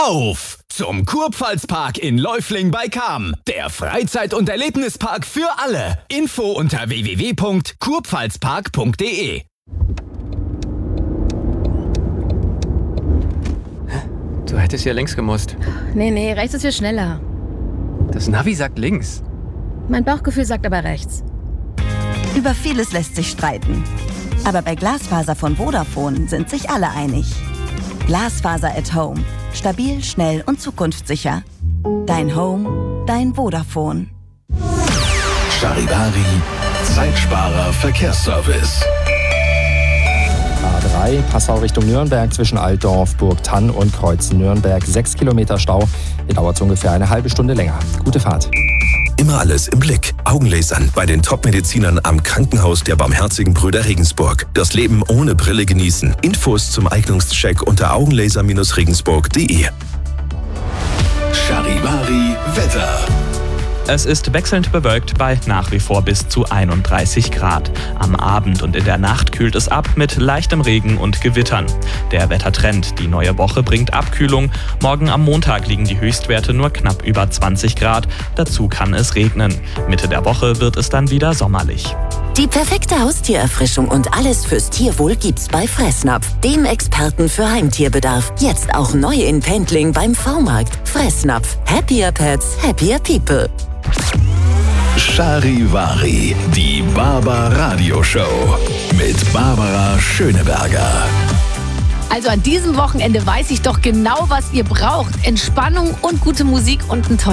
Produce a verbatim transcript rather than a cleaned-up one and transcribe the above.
Auf zum Kurpfalzpark in Läufling bei Cham. Der Freizeit- und Erlebnispark für alle. Info unter w w w punkt kurpfalzpark punkt d e. Du hättest hier links gemusst. Nee, nee, rechts ist hier schneller. Das Navi sagt links. Mein Bauchgefühl sagt aber rechts. Über vieles lässt sich streiten. Aber bei Glasfaser von Vodafone sind sich alle einig. Glasfaser at Home. Stabil, schnell und zukunftssicher. Dein Home, dein Vodafone. Charivari, Zeitsparer Verkehrsservice. A drei, Passau Richtung Nürnberg zwischen Altdorf, Burgthann und Kreuzen-Nürnberg. Sechs Kilometer Stau. Hier dauert es ungefähr eine halbe Stunde länger. Gute Fahrt. Immer alles im Blick. Augenlasern bei den Top-Medizinern am Krankenhaus der Barmherzigen Brüder Regensburg. Das Leben ohne Brille genießen. Infos zum Eignungscheck unter augenlaser regensburg punkt d e. Charivari Wetter. Es ist wechselnd bewölkt bei nach wie vor bis zu einunddreißig Grad. Am Abend und in der Nacht kühlt es ab mit leichtem Regen und Gewittern. Der Wettertrend, die neue Woche bringt Abkühlung. Morgen am Montag liegen die Höchstwerte nur knapp über zwanzig Grad. Dazu kann es regnen. Mitte der Woche wird es dann wieder sommerlich. Die perfekte Haustiererfrischung und alles fürs Tierwohl gibt's bei Fressnapf, dem Experten für Heimtierbedarf. Jetzt auch neu in Pendling beim V-Markt. Fressnapf. Happier Pets, happier people. Charivari, die Barbar Radio Show mit Barbara Schöneberger. Also an diesem Wochenende weiß ich doch genau, was ihr braucht. Entspannung und gute Musik und ein tolles